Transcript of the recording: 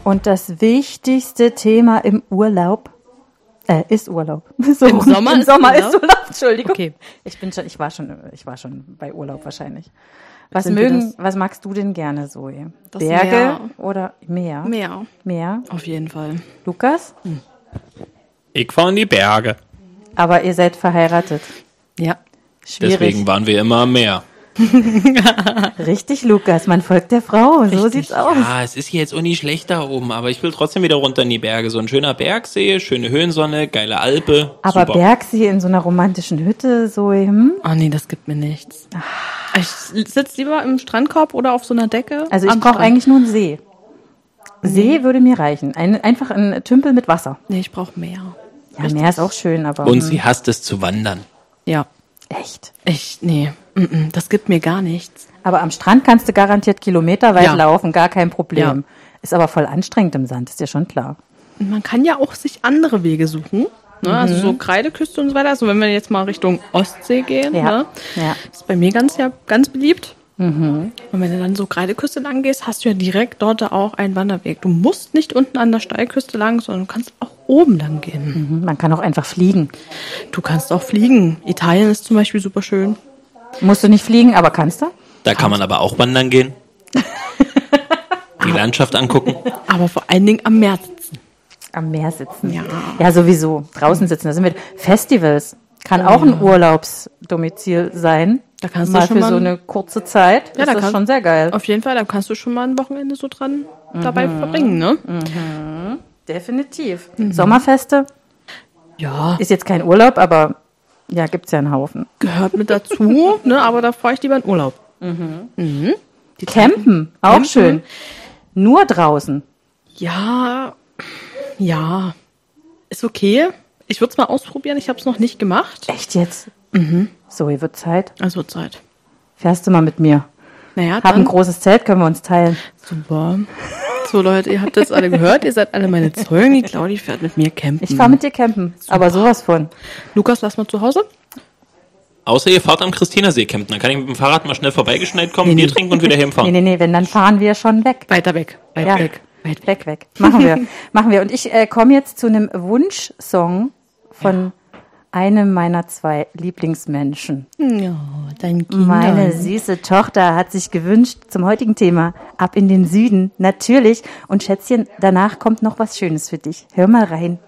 Und das wichtigste Thema im Urlaub ist Urlaub. So, Im Sommer ist Urlaub. Entschuldigung. Okay. Ich war schon bei Urlaub wahrscheinlich. Was magst du denn gerne, Zoe? Das Berge Meer. oder Meer? Meer? Auf jeden Fall. Lukas? Ich fahre in die Berge. Aber ihr seid verheiratet. Ja. Schwierig. Deswegen waren wir immer am Meer. Richtig, Lukas. Man folgt der Frau. So Richtig. sieht's aus. Ja, es ist hier jetzt auch nicht schlecht da oben, aber ich will trotzdem wieder runter in die Berge. So ein schöner Bergsee, schöne Höhensonne, geile Alpe. Aber Super. Bergsee in so einer romantischen Hütte, Zoe, Oh nee, das gibt mir nichts. Ich sitze lieber im Strandkorb oder auf so einer Decke. Also ich am brauche Strand. eigentlich nur einen See. See würde mir reichen. Einfach ein Tümpel mit Wasser. Nee, ich brauche mehr. Ja, Meer ist auch schön, aber... Und sie hasst es zu wandern. Ja. Echt? Nee. Das gibt mir gar nichts. Aber am Strand kannst du garantiert kilometerweit Ja. laufen, gar kein Problem. Ja. Ist aber voll anstrengend im Sand, ist dir schon klar. Und man kann ja auch sich andere Wege suchen. Ne? Also so Kreideküste und so weiter. Also wenn wir jetzt mal Richtung Ostsee gehen, Ja. ne? Ja. Ist bei mir ganz beliebt. Und wenn du dann so Kreideküste lang gehst, hast du ja direkt dort auch einen Wanderweg. Du musst nicht unten an der Steilküste lang, sondern du kannst auch oben lang gehen. Man kann auch einfach fliegen. Du kannst auch fliegen. Italien ist zum Beispiel super schön. Musst du nicht fliegen, aber kannst du? Da kann man aber auch wandern gehen. Die Landschaft angucken. Aber vor allen Dingen am Meer sitzen. Am Meer sitzen. Ja. Ja, sowieso. Draußen sitzen. Da sind wir. Festivals kann auch ein Urlaubsdomizil sein. Da kannst du mal schon für mal so eine kurze Zeit. Ja, ist da das kann- schon sehr geil. Auf jeden Fall, da kannst du schon mal ein Wochenende so dran dabei verbringen, ne? Definitiv. Sommerfeste Ja, ist jetzt kein Urlaub, aber ja, gibt's ja einen Haufen. gehört mit dazu, ne? Aber da fahre ich lieber in Urlaub. Campen, auch Campen. schön. Nur draußen. Ja, ist okay. Ich würde es mal ausprobieren. Ich habe es noch nicht gemacht. Echt jetzt? So, hier wird Zeit. Also Zeit. Fährst du mal mit mir? Naja, Hab ein dann großes Zelt, können wir uns teilen. super. So Leute, ihr habt das alle gehört. Ihr seid alle meine Zeugen. Die Claudi fährt mit mir campen. Ich fahre mit dir campen, aber sowas von. Lukas, lass mal zu Hause. Außer ihr fahrt am Christinersee campen. Dann kann ich mit dem Fahrrad mal schnell vorbeigeschneit kommen, Bier trinken und wieder heimfahren. Nee, wenn, dann fahren wir schon weg. Weiter weg. Ja. Weg. Weg. Machen wir. Und ich komme jetzt zu einem Wunschsong von einem meiner 2 Lieblingsmenschen. Ja, dein Kind. Meine süße Tochter hat sich gewünscht zum heutigen Thema Ab in den Süden, natürlich. Und Schätzchen, danach kommt noch was Schönes für dich. Hör mal rein.